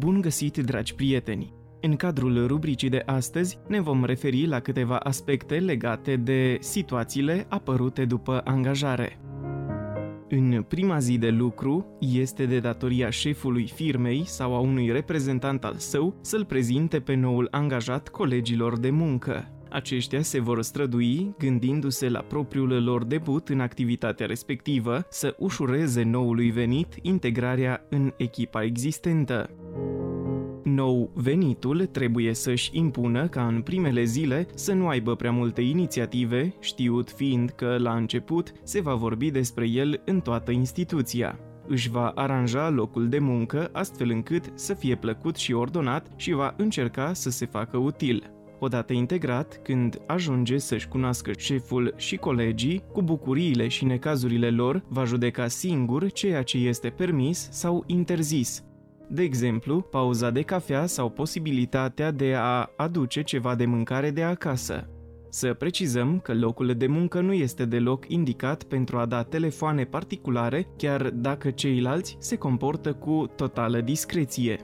Bun găsit, dragi prieteni! În cadrul rubricii de astăzi ne vom referi la câteva aspecte legate de situațiile apărute după angajare. În prima zi de lucru, este de datoria șefului firmei sau a unui reprezentant al său să-l prezinte pe noul angajat colegilor de muncă. Aceștia se vor strădui, gândindu-se la propriul lor debut în activitatea respectivă, să ușureze noului venit integrarea în echipa existentă. Nou venitul trebuie să-și impună ca în primele zile să nu aibă prea multe inițiative, știut fiind că la început se va vorbi despre el în toată instituția. Își va aranja locul de muncă astfel încât să fie plăcut și ordonat și va încerca să se facă util. Odată integrat, când ajunge să-și cunoască șeful și colegii, cu bucuriile și necazurile lor, va judeca singur ceea ce este permis sau interzis. De exemplu, pauza de cafea sau posibilitatea de a aduce ceva de mâncare de acasă. Să precizăm că locul de muncă nu este deloc indicat pentru a da telefoane particulare, chiar dacă ceilalți se comportă cu totală discreție.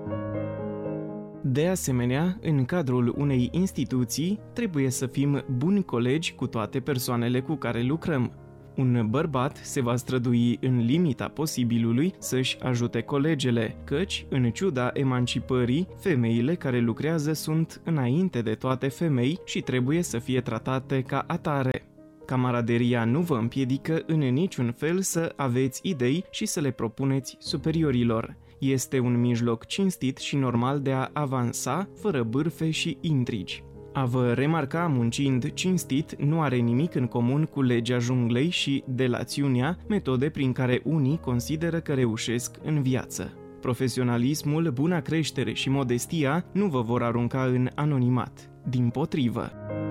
De asemenea, în cadrul unei instituții, trebuie să fim buni colegi cu toate persoanele cu care lucrăm. Un bărbat se va strădui în limita posibilului să-și ajute colegele, căci, în ciuda emancipării, femeile care lucrează sunt înainte de toate femei și trebuie să fie tratate ca atare. Camaraderia nu vă împiedică în niciun fel să aveți idei și să le propuneți superiorilor. Este un mijloc cinstit și normal de a avansa fără bârfe și intrigi. A vă remarca muncind cinstit nu are nimic în comun cu legea junglei și delațiunea, metode prin care unii consideră că reușesc în viață. Profesionalismul, buna creștere și modestia nu vă vor arunca în anonimat. Dimpotrivă.